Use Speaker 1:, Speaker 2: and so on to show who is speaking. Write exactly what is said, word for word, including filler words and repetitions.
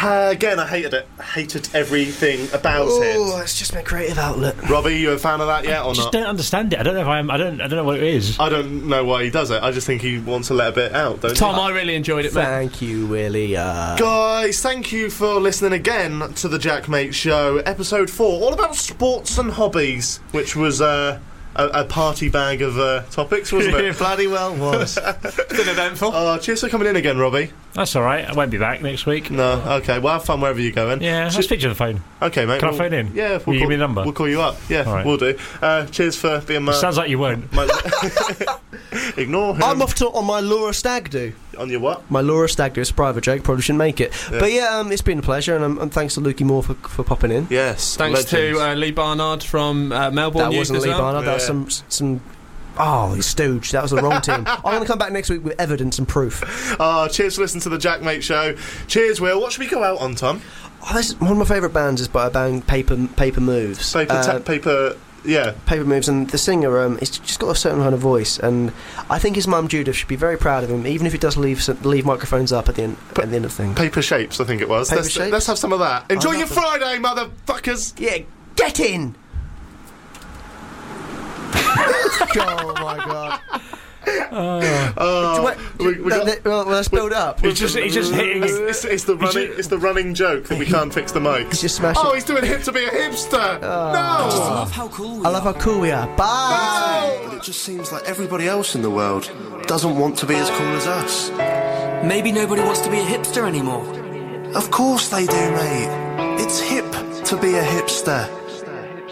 Speaker 1: Uh, again, I hated it. Hated everything about
Speaker 2: Ooh,
Speaker 1: it.
Speaker 2: Oh, it's just my creative outlet.
Speaker 1: Robbie, you a fan of that yet or
Speaker 3: I just
Speaker 1: not?
Speaker 3: don't understand it. I don't know if I'm. I don't. I don't know what it is.
Speaker 1: I don't know why he does it. I just think he wants to let a bit out, don't
Speaker 4: Tom,
Speaker 1: you?
Speaker 4: I really enjoyed it, mate.
Speaker 2: Thank you, Willie. Uh,
Speaker 1: Guys, thank you for listening again to the Jack Mate Show, episode four, all about sports and hobbies, which was uh, a, a party bag of uh, topics, wasn't it?
Speaker 2: It bloody well was.
Speaker 4: It's been eventful.
Speaker 1: Oh, cheers for coming in again, Robbie.
Speaker 3: That's all right. I won't be back next week.
Speaker 1: No, okay, well, have fun wherever you're going.
Speaker 3: Yeah, I'll speak to you on the phone.
Speaker 1: Okay, mate.
Speaker 3: Can I
Speaker 1: we'll-
Speaker 3: phone in?
Speaker 1: Yeah, we'll
Speaker 3: Will you
Speaker 1: call,
Speaker 3: give me a number?
Speaker 1: We'll call you up. Yeah,
Speaker 3: All right.
Speaker 1: we'll do. Uh, cheers for being my...
Speaker 3: Sounds like you won't.
Speaker 1: my Ignore him.
Speaker 2: I'm off to on my Laura Stag do.
Speaker 1: On your what?
Speaker 2: My Laura Stag do. It's a private joke. Probably shouldn't make it.
Speaker 1: Yeah.
Speaker 2: But yeah, um, it's been a pleasure, and, um, and thanks to Lukey Moore for, for popping in.
Speaker 1: Yes.
Speaker 4: Thanks
Speaker 1: legends.
Speaker 4: to uh, Lee Barnard from uh, Melbourne
Speaker 2: That
Speaker 4: Youth
Speaker 2: wasn't
Speaker 4: as
Speaker 2: Lee
Speaker 4: well.
Speaker 2: Barnard. That was
Speaker 1: Yeah.
Speaker 2: some some. Oh, stooge. That was the wrong team. I'm going to come back next week with evidence and proof.
Speaker 1: Uh, cheers for listening to the Jack Mate Show. Cheers, Will. What should we go out on, Tom?
Speaker 2: Oh, this is, one of my favourite bands is by a band Paper Paper Moves.
Speaker 1: Paper,
Speaker 2: Uh,
Speaker 1: ta- paper, yeah.
Speaker 2: Paper Moves, and the singer, um, he's just got a certain kind of voice, and I think his mum Judith should be very proud of him, even if he does leave some, leave microphones up at the end at the end of things.
Speaker 1: Paper Shapes, I think it was.
Speaker 2: Paper
Speaker 1: let's,
Speaker 2: Shapes?
Speaker 1: let's have some of that. Enjoy
Speaker 2: love
Speaker 1: your
Speaker 2: them.
Speaker 1: Friday, motherfuckers!
Speaker 2: Yeah, get in. Oh my god!
Speaker 1: Oh,
Speaker 2: Wait,
Speaker 1: we, we
Speaker 2: no,
Speaker 1: got,
Speaker 2: th- well, let's build up.
Speaker 3: He's just, he's just hitting.
Speaker 1: it's, it's, it's the running, it's the running joke that we can't fix the mics.
Speaker 2: He's just smashing.
Speaker 1: Oh, he's doing hip to be a hipster.
Speaker 2: Oh.
Speaker 1: No.
Speaker 5: I love how cool we
Speaker 2: I love how cool we are. Bye.
Speaker 1: No.
Speaker 6: But it just seems like everybody else in the world doesn't want to be as cool as us.
Speaker 5: are. Maybe nobody wants to be a hipster anymore.
Speaker 6: Of course they do, mate. It's hip to be a hipster.